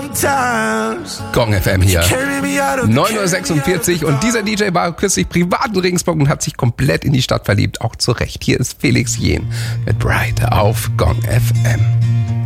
Gong FM hier. 9:46 Uhr und dieser DJ war kürzlich privat in Regensburg und hat sich komplett in die Stadt verliebt. Auch zu Recht. Hier ist Felix Jähn mit Bright auf Gong FM.